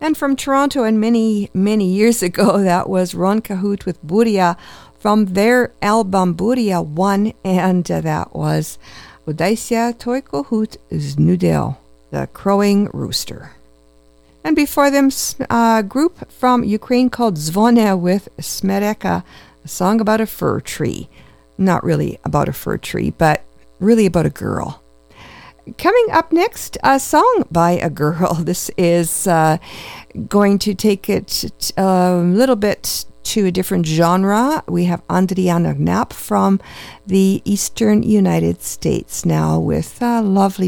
And from Toronto, and many, many years ago, that was Ron Cahute with Buria from their album Buria 1, and that was Odaisia Toikohut Znudel, the crowing rooster. And before them, a group from Ukraine called Zvone with Smereka, a song about a fir tree. Not really about a fir tree, but really about a girl. Coming up next, a song by a girl. This is going to take it a little bit to a different genre. We have Adriana Knapp from the Eastern United States now with a lovely